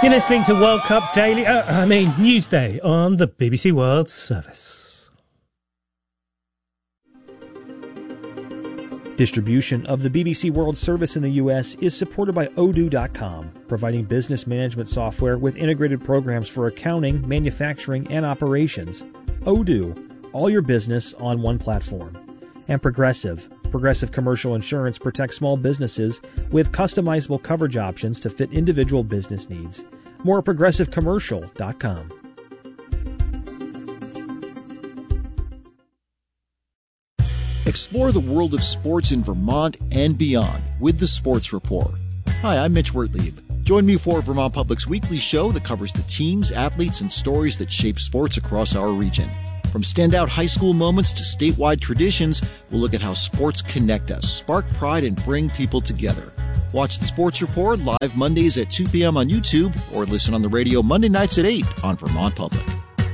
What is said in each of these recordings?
You're listening to World Cup Daily, Newsday on the BBC World Service. Distribution of the BBC World Service in the U.S. is supported by Odoo.com, providing business management software with integrated programs for accounting, manufacturing, and operations. Odoo, all your business on one platform. And Progressive. Progressive Commercial Insurance protects small businesses with customizable coverage options to fit individual business needs. More at ProgressiveCommercial.com. Explore the world of sports in Vermont and beyond with the Sports Report. Hi, I'm Mitch Wertlieb. Join me for Vermont Public's weekly show that covers the teams, athletes, and stories that shape sports across our region. From standout high school moments to statewide traditions, we'll look at how sports connect us, spark pride, and bring people together. Watch the Sports Report live Mondays at 2 p.m. on YouTube or listen on the radio Monday nights at 8 on Vermont Public.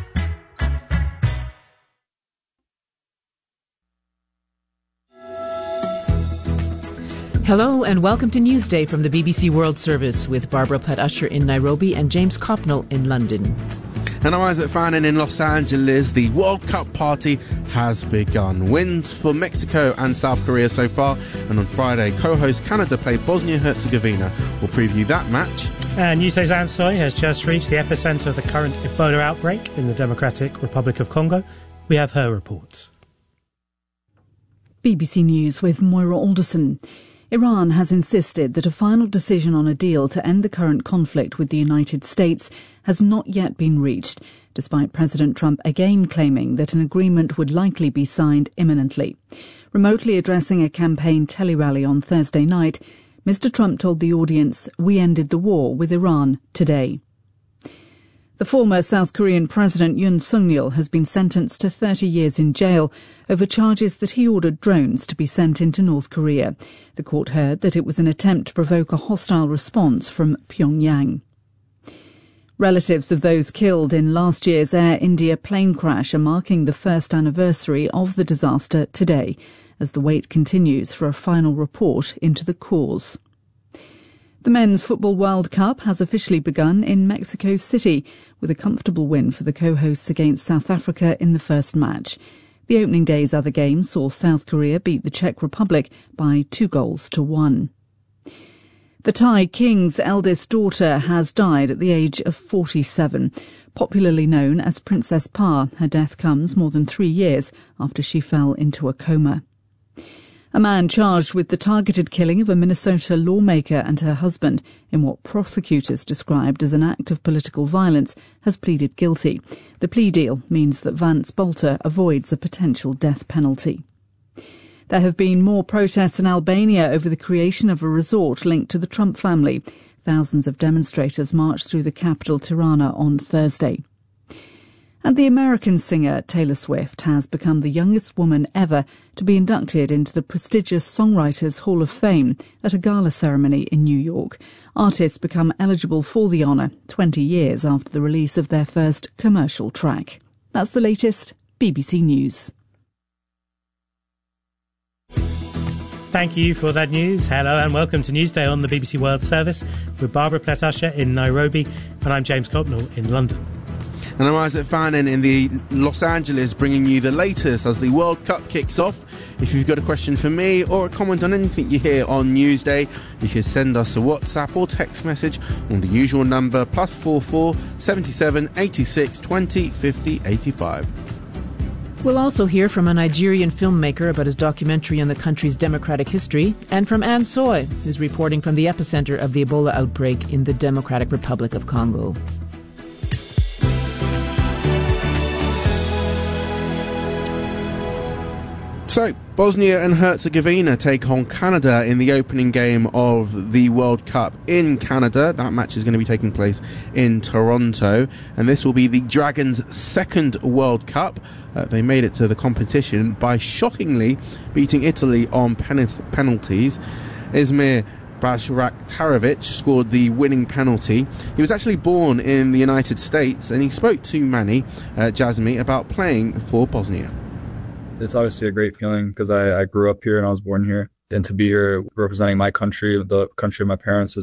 Hello and welcome to Newsday from the BBC World Service with Barbara Platt-Usher in Nairobi and James Copnell in London. And I'm Isaac Fannin in Los Angeles. The World Cup party has begun. Wins for Mexico and South Korea so far. And on Friday, co-host Canada play Bosnia-Herzegovina. We'll preview that match. And Newsday's Anne Soy has just reached the epicentre of the current Ebola outbreak in the Democratic Republic of Congo. We have her reports. BBC News with Moira Alderson. Iran has insisted that a final decision on a deal to end the current conflict with the United States has not yet been reached, despite President Trump again claiming that an agreement would likely be signed imminently. Remotely addressing a campaign tele-rally on Thursday night, Mr. Trump told the audience, "We ended the war with Iran today." The former South Korean President Yoon Suk-yeol has been sentenced to 30 years in jail over charges that he ordered drones to be sent into North Korea. The court heard that it was an attempt to provoke a hostile response from Pyongyang. Relatives of those killed in last year's Air India plane crash are marking the first anniversary of the disaster today, as the wait continues for a final report into the cause. The Men's Football World Cup has officially begun in Mexico City, with a comfortable win for the co-hosts against South Africa in the first match. The opening day's other game saw South Korea beat the Czech Republic by 2-1. The Thai king's eldest daughter has died at the age of 47. Popularly known as Princess Pa, her death comes more than 3 years after she fell into a coma. A man charged with the targeted killing of a Minnesota lawmaker and her husband in what prosecutors described as an act of political violence has pleaded guilty. The plea deal means that Vance Bolter avoids a potential death penalty. There have been more protests in Albania over the creation of a resort linked to the Trump family. Thousands of demonstrators marched through the capital, Tirana, on Thursday. And the American singer Taylor Swift has become the youngest woman ever to be inducted into the prestigious Songwriters Hall of Fame at a gala ceremony in New York. Artists become eligible for the honour 20 years after the release of their first commercial track. That's the latest. BBC News. Thank you for that news. Hello and welcome to Newsday on the BBC World Service with Barbara Platt-Usher in Nairobi and I'm James Copnell in London. And I'm Isaac Fannin in the Los Angeles, bringing you the latest as the World Cup kicks off. If you've got a question for me or a comment on anything you hear on Newsday, you can send us a WhatsApp or text message on the usual number +44 77 86 20 50 85. We'll also hear from a Nigerian filmmaker about his documentary on the country's democratic history, and from Anne Soy, who's reporting from the epicenter of the Ebola outbreak in the Democratic Republic of Congo. So, Bosnia and Herzegovina take on Canada in the opening game of the World Cup in Canada. That match is going to be taking place in Toronto, and this will be the Dragons' second World Cup. They made it to the competition by shockingly beating Italy on penalties. Izmir Bajraktarevic scored the winning penalty. He was actually born in the United States, and he spoke to Manny Jasmi about playing for Bosnia. It's obviously a great feeling because I grew up here and I was born here. And to be here representing my country, the country of my parents, is a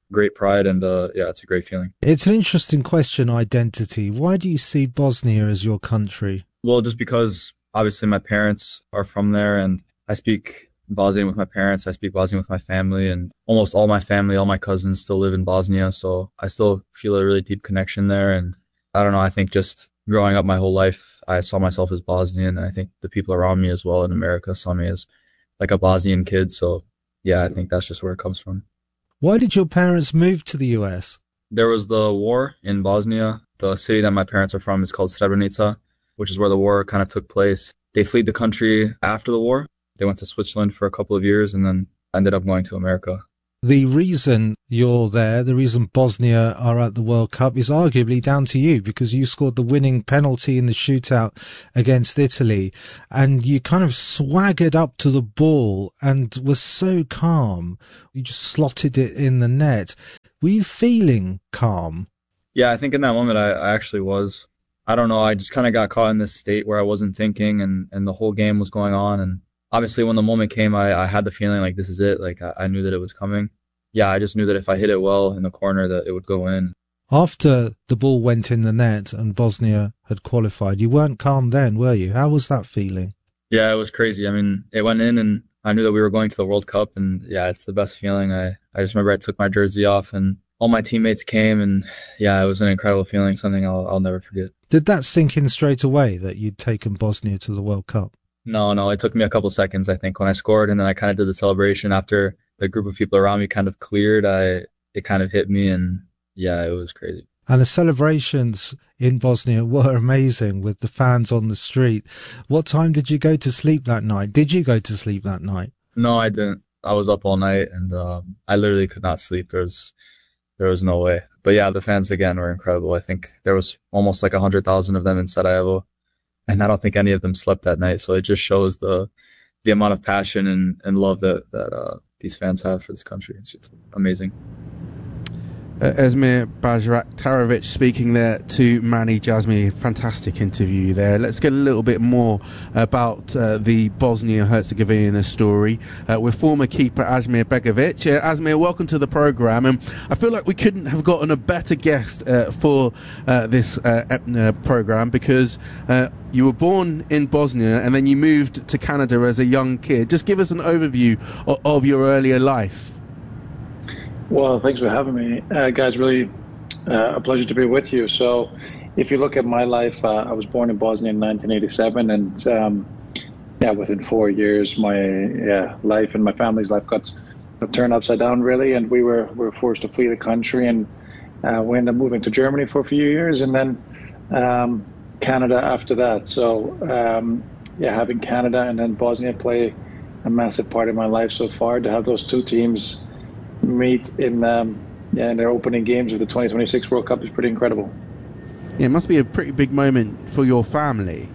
great pride, and yeah, it's a great feeling. It's an interesting question, identity. Why do you see Bosnia as your country? Well, just because obviously my parents are from there, and I speak Bosnian with my parents. I speak Bosnian with my family, and almost all my family, all my cousins still live in Bosnia. So I still feel a really deep connection there. And I don't know, I think just growing up my whole life, I saw myself as Bosnian. And I think the people around me as well in America saw me as like a Bosnian kid. So yeah, I think that's just where it comes from. Why did your parents move to the US? There was the war in Bosnia. The city that my parents are from is called Srebrenica, which is where the war kind of took place. They fled the country after the war. They went to Switzerland for a couple of years and then ended up going to America. The reason you're there, the reason Bosnia are at the World Cup is arguably down to you, because you scored the winning penalty in the shootout against Italy, and you kind of swaggered up to the ball and were so calm. You just slotted it in the net. Were you feeling calm? Yeah, I think in that moment I actually was. I don't know, I just kind of got caught in this state where I wasn't thinking, and the whole game was going on. And obviously when the moment came, I had the feeling like this is it. Like I knew that it was coming. Yeah, I just knew that if I hit it well in the corner that it would go in. After the ball went in the net and Bosnia had qualified, you weren't calm then, were you? How was that feeling? Yeah, it was crazy. I mean, it went in and I knew that we were going to the World Cup, and yeah, it's the best feeling. I just remember I took my jersey off and all my teammates came, and yeah, it was an incredible feeling, something I'll never forget. Did that sink in straight away that you'd taken Bosnia to the World Cup? No, it took me a couple seconds, I think, when I scored, and then I kind of did the celebration after the group of people around me kind of cleared. It kind of hit me, and yeah, it was crazy. And the celebrations in Bosnia were amazing with the fans on the street. What time did you go to sleep that night? Did you go to sleep that night? No, I didn't. I was up all night, and I literally could not sleep. There was no way. But yeah, the fans again were incredible. I think there was almost like 100,000 of them in Sarajevo, and I don't think any of them slept that night. So it just shows the amount of passion and love that these fans have for this country. It's amazing. Esmir Bajraktarevic speaking there to Mani Jazmi. Fantastic interview there. Let's get a little bit more about the Bosnia-Herzegovina story with former keeper Asmir Begovic. Asmir, welcome to the programme. I feel like we couldn't have gotten a better guest for this programme, because you were born in Bosnia and then you moved to Canada as a young kid. Just give us an overview of your earlier life. Well, thanks for having me, guys. Really a pleasure to be with you. So if you look at my life, I was born in Bosnia in 1987, and within 4 years, my life and my family's life got turned upside down, really, and we were forced to flee the country, and we ended up moving to Germany for a few years, and then Canada after that. So having Canada and then Bosnia play a massive part of my life so far. To have those two teams meet in their opening games of the 2026 World Cup is pretty incredible. Yeah, it must be a pretty big moment for your family.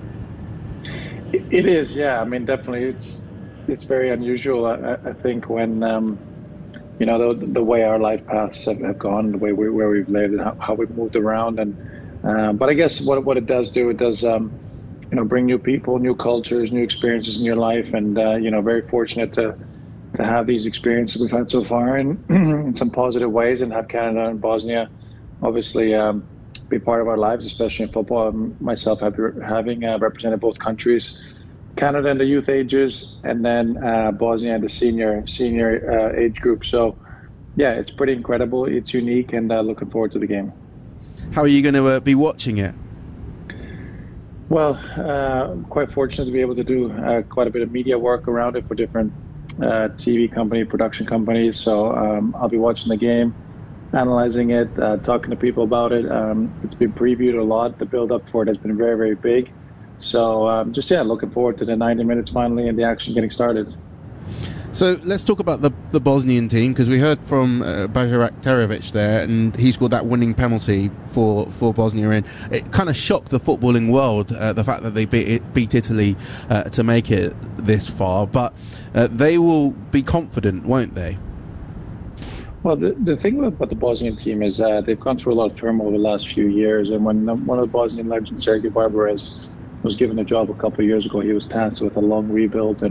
It is, yeah. I mean, definitely, it's very unusual. I think when the way our life paths have gone, the way where we've lived, and how we've moved around, and but I guess what it does do, it does bring new people, new cultures, new experiences in your life, and very fortunate to have these experiences we've had so far in some positive ways, and have Canada and Bosnia obviously be part of our lives, especially in football. Myself having represented both countries, Canada in the youth ages, and then Bosnia in the senior age group. So yeah, it's pretty incredible. It's unique, and looking forward to the game. How are you going to be watching it? Well, I'm quite fortunate to be able to do quite a bit of media work around it for different TV company, production companies. So I'll be watching the game, analyzing it, talking to people about it. It's been previewed a lot. The build-up for it has been very, very big. So looking forward to the 90 minutes finally and the action getting started. So let's talk about the Bosnian team, because we heard from Bajraktarevic there, and he scored that winning penalty for Bosnia, and it kind of shocked the footballing world, the fact that they beat Italy to make it this far. But they will be confident, won't they? Well, the thing about the Bosnian team is they've gone through a lot of turmoil over the last few years, and when one of the Bosnian legends, Sergio Barbares, was given a job a couple of years ago, he was tasked with a long rebuild, and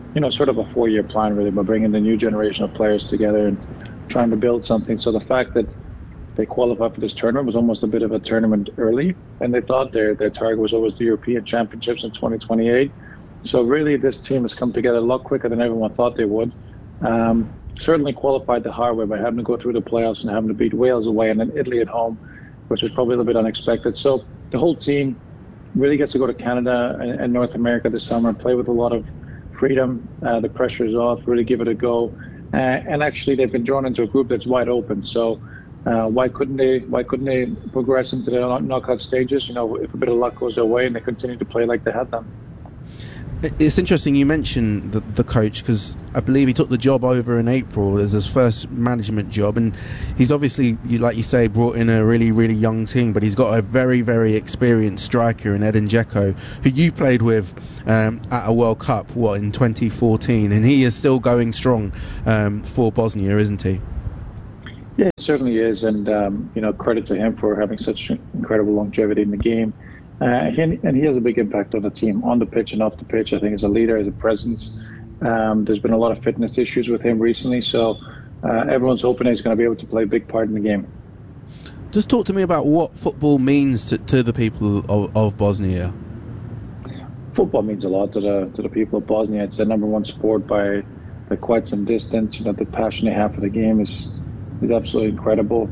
sort of a 4-year plan really, by bringing the new generation of players together and trying to build something. So the fact that they qualified for this tournament was almost a bit of a tournament early, and they thought their target was always the European Championships in 2028. So really, this team has come together a lot quicker than everyone thought they would. Certainly qualified the hard way by having to go through the playoffs and having to beat Wales away and then Italy at home, which was probably a little bit unexpected. So the whole team really gets to go to Canada and North America this summer and play with a lot of freedom. The pressure is off, really give it a go. And actually, they've been drawn into a group that's wide open. So why couldn't they progress into the knockout stages? If a bit of luck goes their way and they continue to play like they have done. It's interesting you mentioned the coach, because I believe he took the job over in April as his first management job, and he's obviously, like you say, brought in a really, really young team, but he's got a very, very experienced striker in Edin Dzeko, who you played with at a World Cup, in 2014, and he is still going strong for Bosnia, isn't he? Yeah, he certainly is, and credit to him for having such incredible longevity in the game. And he has a big impact on the team, on the pitch and off the pitch. I think as a leader, as a presence. There's been a lot of fitness issues with him recently, so everyone's hoping he's going to be able to play a big part in the game. Just talk to me about what football means to the people of Bosnia. Football means a lot to the people of Bosnia. It's the number one sport by quite some distance. The passion they have for the game is absolutely incredible.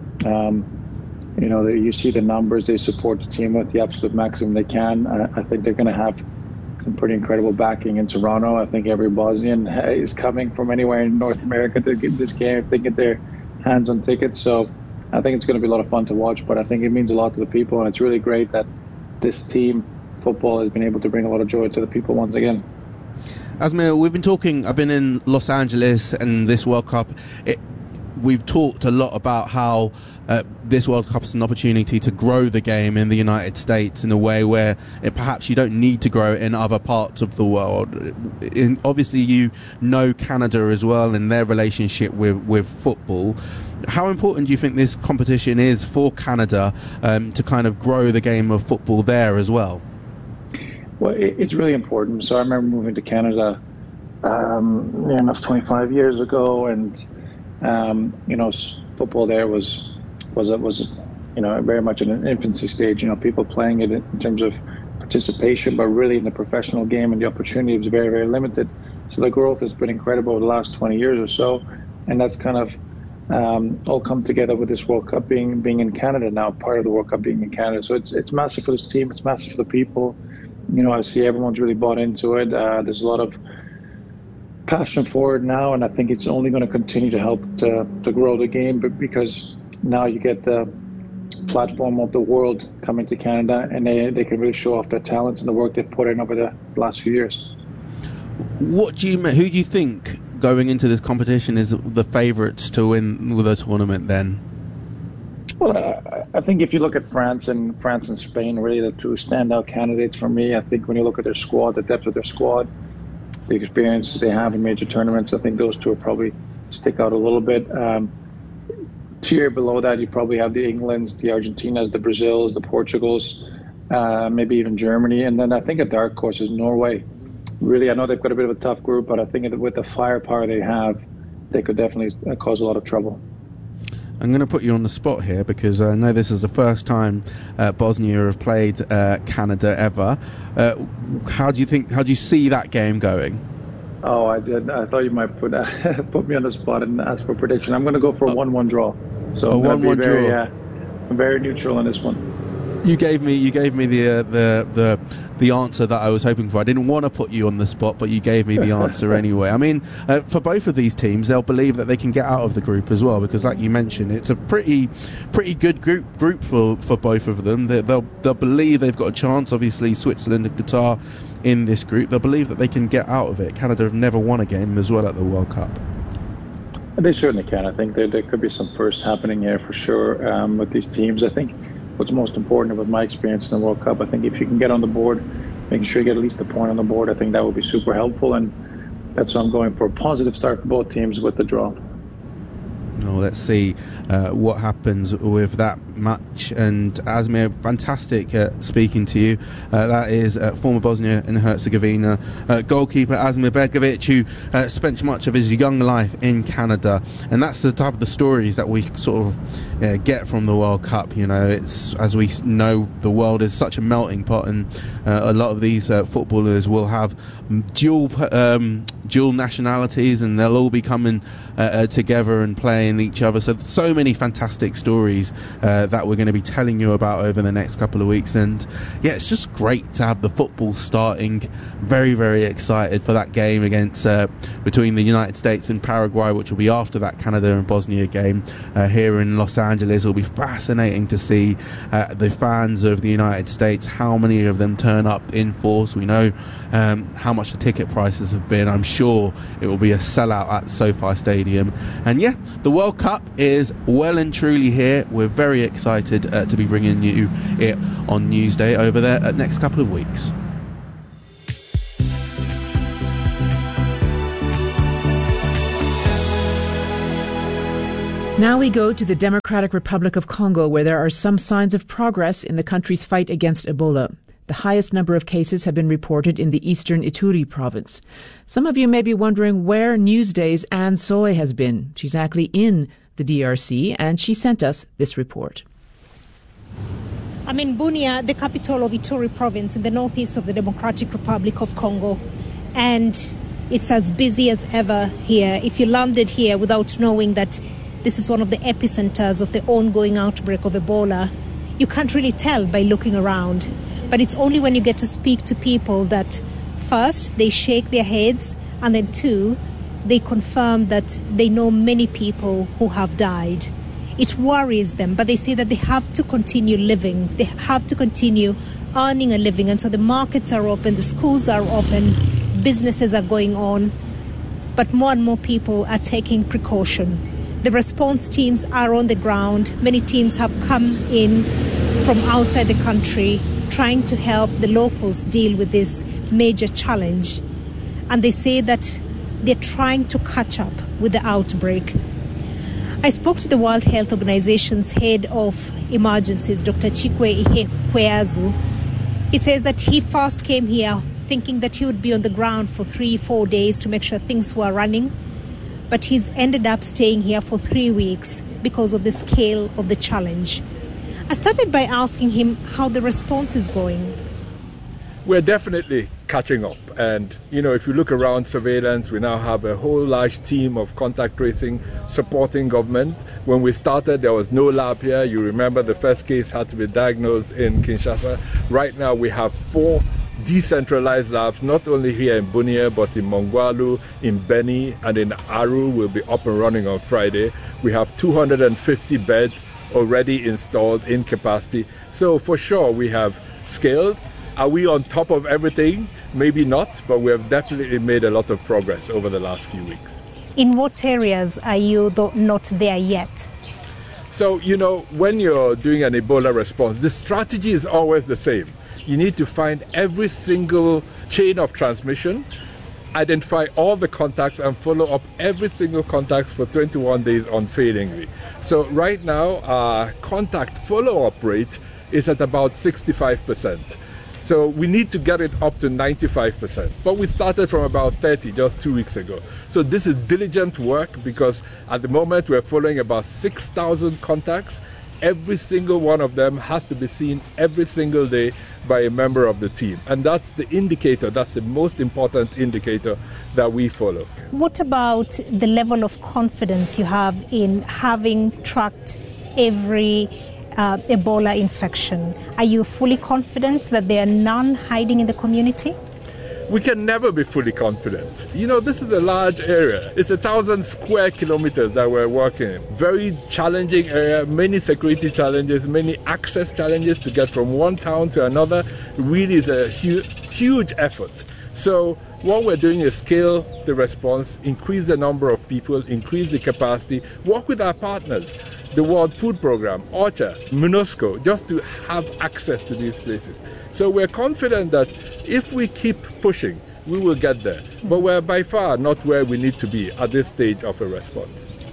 You see the numbers they support the team with the absolute maximum they can. I think they're going to have some pretty incredible backing in Toronto. I think every Bosnian is coming from anywhere in North America to get this game if they get their hands on tickets. So I think it's going to be a lot of fun to watch, but I think it means a lot to the people, and it's really great that this team, football, has been able to bring a lot of joy to the people once again. Asmir, we've been talking, I've been in Los Angeles and this World Cup. We've talked a lot about how this World Cup is an opportunity to grow the game in the United States in a way where perhaps you don't need to grow it in other parts of the world. Obviously, you know Canada as well and their relationship with football. How important do you think this competition is for Canada to kind of grow the game of football there as well? Well, it's really important. So I remember moving to Canada near enough 25 years ago, and football there was very much in an infancy stage. People playing it in terms of participation, but really in the professional game, and the opportunity was very, very limited. So the growth has been incredible over the last 20 years or so, and that's kind of all come together with this World Cup being in Canada now, part of the World Cup being in Canada. So it's massive for this team, it's massive for the people. I see everyone's really bought into it. There's a lot of passion for it now, and I think it's only going to continue to help to grow the game, but because now you get the platform of the world coming to Canada, and they can really show off their talents and the work they've put in over the last few years. Who do you think going into this competition is the favourites to win the tournament then? Well, I think if you look at France and Spain, really the two standout candidates for me. I think when you look at their squad, the depth of their squad, the experiences they have in major tournaments, I think those two will probably stick out a little bit. Tier below that, you probably have the Englands, the Argentinas, the Brazils, the Portugals, maybe even Germany. And then I think a dark horse is Norway. Really, I know they've got a bit of a tough group, but I think with the firepower they have, they could definitely cause a lot of trouble. I'm going to put you on the spot here because I know this is the first time Bosnia have played Canada ever. How do you see that game going? Oh, I did. I thought you might put me on the spot and ask for a prediction. I'm going to go for a 1-1 draw. So a 1-1 draw. I'm very neutral on this one. You gave me the answer that I was hoping for. I didn't want to put you on the spot, but you gave me the answer anyway. I mean, for both of these teams, they'll believe that they can get out of the group as well, because, like you mentioned, it's a pretty good group for both of them. They'll believe they've got a chance. Obviously, Switzerland and Qatar in this group. They'll believe that they can get out of it. Canada have never won a game as well at the World Cup. They certainly can. I think there could be some firsts happening here for sure with these teams. I think what's most important with my experience in the World Cup, I think if you can get on the board, making sure you get at least a point on the board, I think that would be super helpful, and that's why I'm going for a positive start for both teams with the draw. Well, let's see what happens with that match. And Asmir, fantastic speaking to you. That is former Bosnia and Herzegovina goalkeeper Asmir Begovic, who spent much of his young life in Canada. And that's the type of the stories that we sort of get from the World Cup. You know, it's, as we know, the world is such a melting pot, and a lot of these footballers will have dual nationalities, and they'll all be coming together and playing each other. So many fantastic stories that we're going to be telling you about over the next couple of weeks. And yeah, it's just great to have the football starting. Very, very excited for that game against between the United States and Paraguay, which will be after that Canada and Bosnia game here in Los Angeles. It'll be fascinating to see the fans of the United States, how many of them turn up in force. We know how much the ticket prices have been. I'm sure it will be a sellout at SoFi Stadium. And yeah, the World Cup is well and truly here. We're very excited to be bringing you it on Newsday over there at next couple of weeks. Now we go to the Democratic Republic of Congo, where there are some signs of progress in the country's fight against Ebola. The highest number of cases have been reported in the eastern Ituri province. Some of you may be wondering where Newsday's Anne Soy has been. She's actually in the DRC, and she sent us this report. I'm in Bunia, the capital of Ituri province in the northeast of the Democratic Republic of Congo. And it's as busy as ever here. If you landed here without knowing that this is one of the epicenters of the ongoing outbreak of Ebola, you can't really tell by looking around. But it's only when you get to speak to people that first they shake their heads, and then two, they confirm that they know many people who have died. It worries them, but they say that they have to continue living. They have to continue earning a living. And so the markets are open, the schools are open, businesses are going on. But more and more people are taking precaution. The response teams are on the ground. Many teams have come in from outside the country, trying to help the locals deal with this major challenge. And they say that they're trying to catch up with the outbreak. I spoke to the World Health Organization's head of emergencies, Dr. Chikwe Ihekweazu. He says that he first came here thinking that he would be on the ground for 3-4 days to make sure things were running. But he's ended up staying here for 3 weeks because of the scale of the challenge. I started by asking him how the response is going. We're definitely catching up. And, you know, if you look around surveillance, we now have a whole large team of contact tracing supporting government. When we started, there was no lab here. You remember the first case had to be diagnosed in Kinshasa. Right now, we have 4 decentralized labs, not only here in Bunia, but in Mongwalu, in Beni, and in Aru will be up and running on Friday. We have 250 beds already installed in capacity. So for sure, we have scaled. Are we on top of everything? Maybe not, but we have definitely made a lot of progress over the last few weeks. In what areas are you not there yet? So, you know, when you're doing an Ebola response, the strategy is always the same. You need to find every single chain of transmission, identify all the contacts, and follow up every single contact for 21 days unfailingly. So right now, our contact follow-up rate is at about 65%. So we need to get it up to 95%. But we started from about 30 just 2 weeks ago. So this is diligent work because at the moment we're following about 6,000 contacts. Every single one of them has to be seen every single day by a member of the team. And that's the indicator, that's the most important indicator that we follow. What about the level of confidence you have in having tracked every Ebola infection? Are you fully confident that there are none hiding in the community? We can never be fully confident. You know, this is a large area. It's 1,000 square kilometers that we're working in. Very challenging area, many security challenges, many access challenges to get from one town to another. It really is a huge effort. So what we're doing is scale the response, increase the number of people, increase the capacity, work with our partners, the World Food Programme, OCHA, MONUSCO, just to have access to these places. So we're confident that if we keep pushing, we will get there. But we're by far not where we need to be at this stage of a response.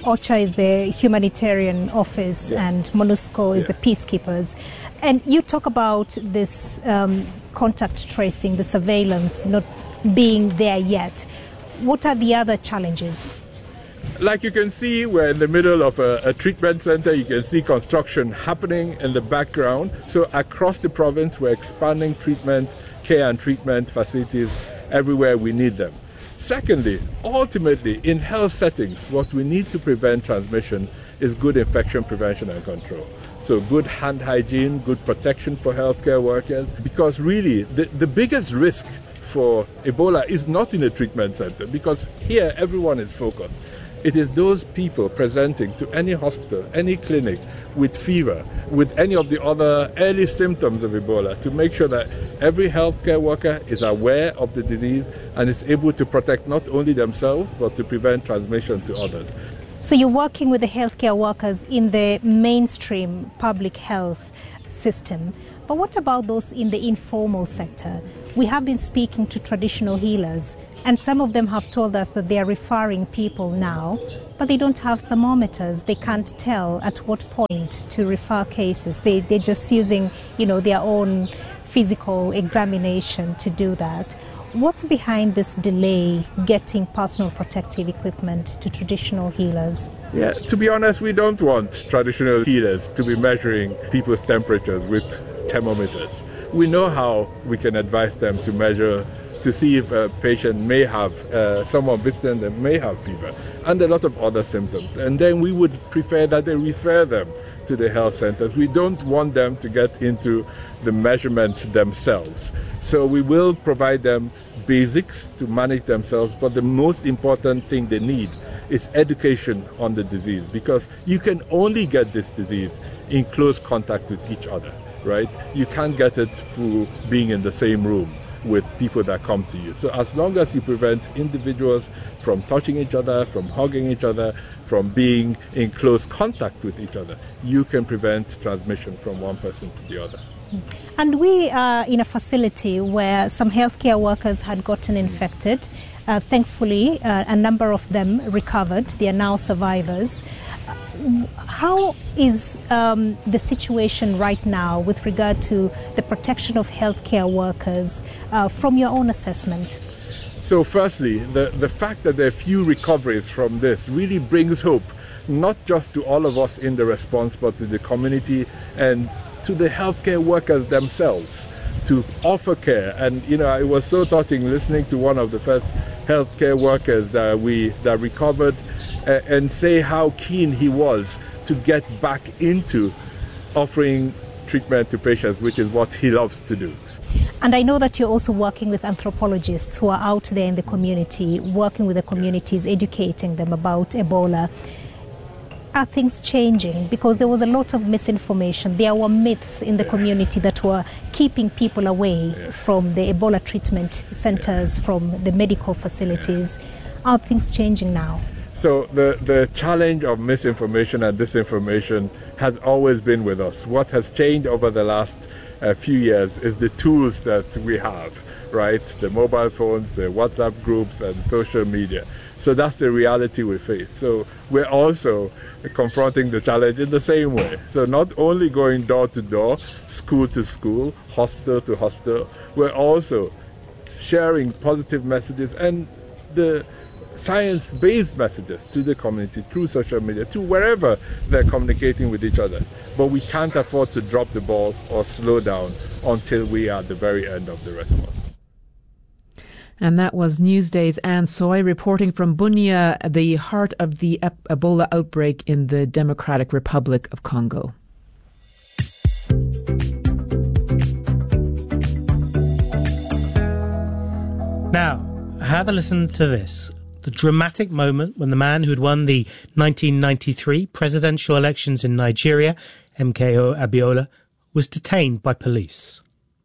OCHA is the humanitarian office, and MONUSCO is the peacekeepers. And you talk about this contact tracing, the surveillance not being there yet. What are the other challenges? Like you can see, we're in the middle of a treatment center. You can see construction happening in the background. So across the province, we're expanding care and treatment facilities everywhere we need them. Secondly, ultimately, in health settings, what we need to prevent transmission is good infection prevention and control. So good hand hygiene, good protection for healthcare workers, because really the biggest risk for Ebola is not in a treatment center, because here everyone is focused. It is those people presenting to any hospital, any clinic with fever, with any of the other early symptoms of Ebola, to make sure that every healthcare worker is aware of the disease and is able to protect not only themselves, but to prevent transmission to others. So you're working with the healthcare workers in the mainstream public health system. But what about those in the informal sector? We have been speaking to traditional healers, and some of them have told us that they are referring people now, but they don't have thermometers. They can't tell at what point to refer cases. They're just using, their own physical examination to do that. What's behind this delay getting personal protective equipment to traditional healers? Yeah, to be honest, we don't want traditional healers to be measuring people's temperatures with thermometers. We know how we can advise them to measure, to see if a patient may have, someone visiting them may have fever and a lot of other symptoms. And then we would prefer that they refer them to the health centers. We don't want them to get into the measurement themselves. So we will provide them basics to manage themselves, but the most important thing they need is education on the disease, because you can only get this disease in close contact with each other, right? You can't get it through being in the same room with people that come to you. So as long as you prevent individuals from touching each other, from hugging each other, from being in close contact with each other, you can prevent transmission from one person to the other. And we are in a facility where some healthcare workers had gotten infected. Thankfully, a number of them recovered. They are now survivors. How is the situation right now with regard to the protection of healthcare workers from your own assessment? So firstly, the fact that there are few recoveries from this really brings hope, not just to all of us in the response, but to the community and to the healthcare workers themselves to offer care. And, it was so touching listening to one of the first healthcare workers that recovered and say how keen he was to get back into offering treatment to patients, which is what he loves to do. And I know that you're also working with anthropologists who are out there in the community, working with the communities, educating them about Ebola. Are things changing? Because there was a lot of misinformation. There were myths in the community that were keeping people away from the Ebola treatment centers, from the medical facilities. Are things changing now? So the challenge of misinformation and disinformation has always been with us. What has changed over the last few years is the tools that we have, right? The mobile phones, the WhatsApp groups, and social media. So that's the reality we face. So we're also confronting the challenge in the same way. So not only going door to door, school to school, hospital to hospital, we're also sharing positive messages and the science-based messages to the community through social media, to wherever they're communicating with each other. But we can't afford to drop the ball or slow down until we are at the very end of the response. And that was Newsday's Anne Soy reporting from Bunia, the heart of the Ebola outbreak in the Democratic Republic of Congo. Now, have a listen to this. The dramatic moment when the man who'd won the 1993 presidential elections in Nigeria, MKO Abiola, was detained by police.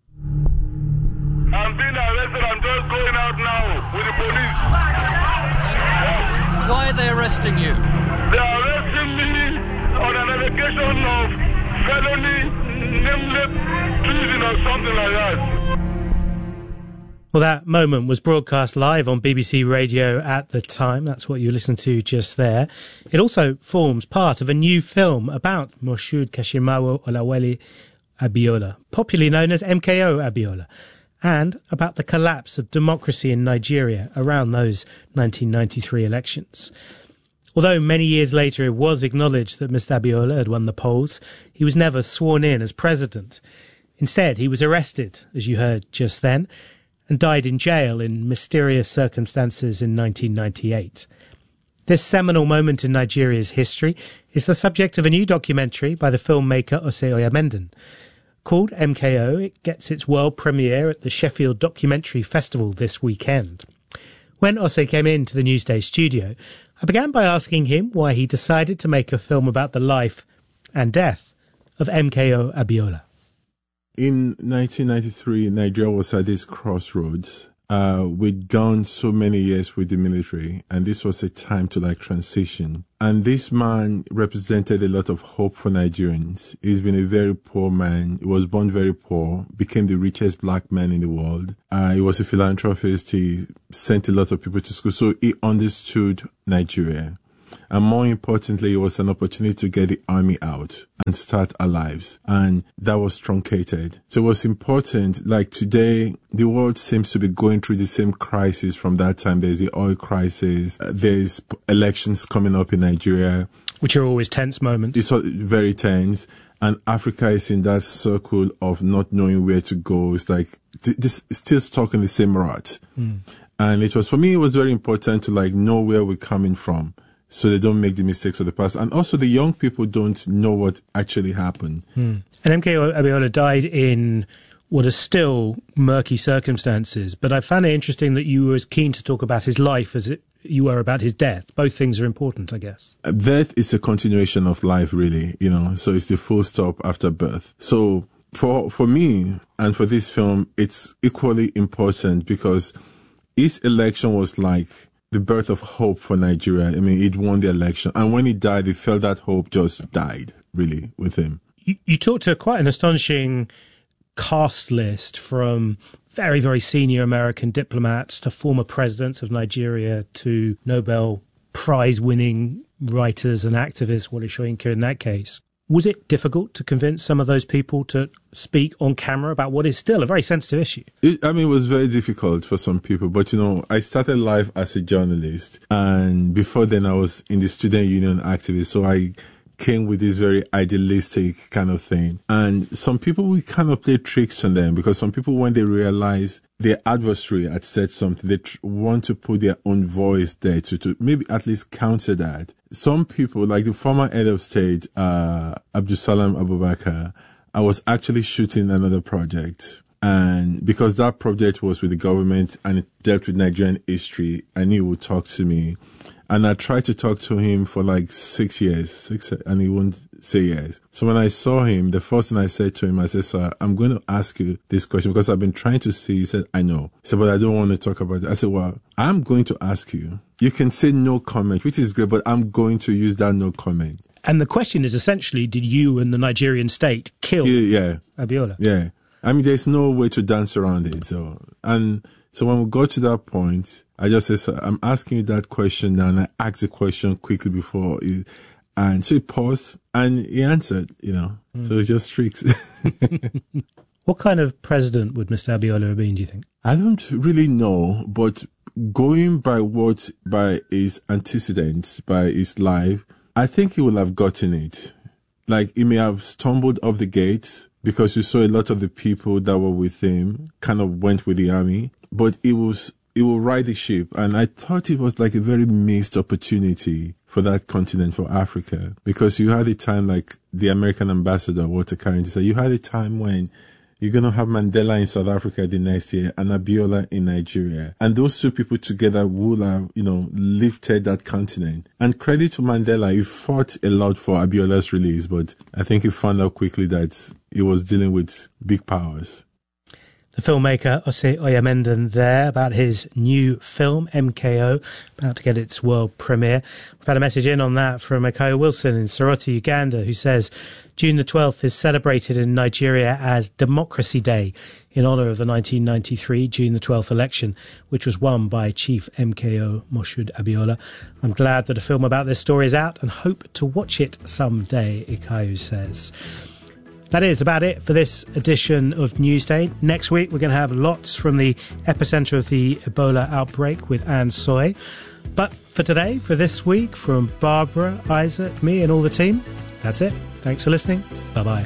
I'm being arrested. I'm just going out now with the police. Why are they arresting you? They are arresting me on an allegation of felony, nameless treason or something like that. Well, that moment was broadcast live on BBC Radio at the time. That's what you listened to just there. It also forms part of a new film about Moshood Kashimawo Olawale Abiola, popularly known as MKO Abiola, and about the collapse of democracy in Nigeria around those 1993 elections. Although many years later it was acknowledged that Mr. Abiola had won the polls, he was never sworn in as president. Instead, he was arrested, as you heard just then, and died in jail in mysterious circumstances in 1998. This seminal moment in Nigeria's history is the subject of a new documentary by the filmmaker Ose Oyamenden. Called MKO, it gets its world premiere at the Sheffield Documentary Festival this weekend. When Ose came into the Newsday studio, I began by asking him why he decided to make a film about the life and death of MKO Abiola. In 1993, Nigeria was at this crossroads. We'd gone so many years with the military, and this was a time to transition. And this man represented a lot of hope for Nigerians. He's been a very poor man. He was born very poor, became the richest black man in the world. He was a philanthropist. He sent a lot of people to school. So he understood Nigeria. And more importantly, it was an opportunity to get the army out and start our lives. And that was truncated. So it was important. Like today, the world seems to be going through the same crisis from that time. There's the oil crisis. There's elections coming up in Nigeria. Which are always tense moments. It's very tense. And Africa is in that circle of not knowing where to go. It's like this still stuck in the same rut. And it was, for me, it was very important to know where we're coming from, so they don't make the mistakes of the past. And also the young people don't know what actually happened. And MKO Abiola died in what are still murky circumstances. But I found it interesting that you were as keen to talk about his life as you were about his death. Both things are important, I guess. Death is a continuation of life, really, so it's the full stop after birth. So for me and for this film, it's equally important because his election was like the birth of hope for Nigeria. I mean, he'd won the election. And when he died, he felt that hope just died, really, with him. You talked to quite an astonishing cast list, from very, very senior American diplomats to former presidents of Nigeria to Nobel Prize-winning writers and activists, Wole Soyinka in that case. Was it difficult to convince some of those people to speak on camera about what is still a very sensitive issue? It was very difficult for some people. But, I started life as a journalist. And before then, I was in the student union activist. So I came with this very idealistic kind of thing. And some people, we kind of play tricks on them, because some people, when they realize their adversary had said something, they want to put their own voice there to maybe at least counter that. Some people, like the former head of state, Abdulsalam Abubakar, I was actually shooting another project. And because that project was with the government and it dealt with Nigerian history, I knew he would talk to me. And I tried to talk to him for 6 years, and he wouldn't say yes. So when I saw him, the first thing I said to him, I said, "Sir, I'm going to ask you this question because I've been trying to see." He said, "I know." He said, "But I don't want to talk about it." I said, "Well, I'm going to ask you. You can say no comment, which is great, but I'm going to use that no comment." And the question is essentially, did you and the Nigerian state kill Abiola? Yeah. I mean, there's no way to dance around it. So when we got to that point, I just said, "Sir, I'm asking you that question now," and I asked the question quickly before. And so he paused and he answered, So it's just tricks. What kind of president would Mr. Abiola have been, do you think? I don't really know, but going by his antecedents, by his life, I think he would have gotten it. He may have stumbled off the gates, because you saw a lot of the people that were with him kind of went with the army, but he will ride the ship. And I thought it was a very missed opportunity for that continent, for Africa, because you had a time like the American ambassador, Walter Carrington, said, you had a time when you're going to have Mandela in South Africa the next year and Abiola in Nigeria. And those two people together would have, lifted that continent. And credit to Mandela, he fought a lot for Abiola's release, but I think he found out quickly that he was dealing with big powers. the filmmaker Ose Oyemenden there about his new film, MKO, about to get its world premiere. We've had a message in on that from Mikayo Wilson in Soroti, Uganda, who says June the 12th is celebrated in Nigeria as Democracy Day in honour of the 1993 June the 12th election, which was won by Chief MKO Moshood Abiola. I'm glad that a film about this story is out and hope to watch it someday, Ikayo says. That is about it for this edition of Newsday. Next week, we're going to have lots from the epicentre of the Ebola outbreak with Anne Soy. But for today, for this week, from Barbara, Isaac, me and all the team, that's it. Thanks for listening. Bye-bye.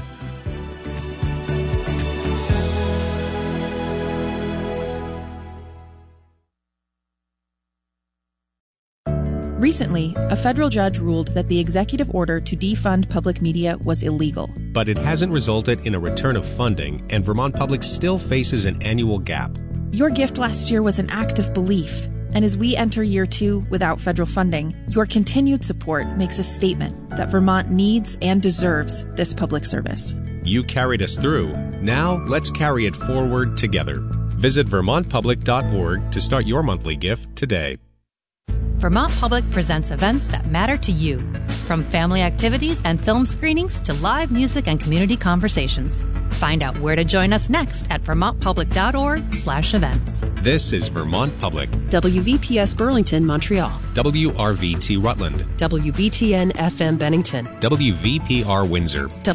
Recently, a federal judge ruled that the executive order to defund public media was illegal. But it hasn't resulted in a return of funding, and Vermont Public still faces an annual gap. Your gift last year was an act of belief, and as we enter year 2 without federal funding, your continued support makes a statement that Vermont needs and deserves this public service. You carried us through. Now let's carry it forward together. Visit vermontpublic.org to start your monthly gift today. Vermont Public presents events that matter to you, from family activities and film screenings to live music and community conversations. Find out where to join us next at vermontpublic.org/events. This is Vermont Public. WVPS Burlington, Montreal. WRVT Rutland. WBTN FM Bennington. WVPR Windsor.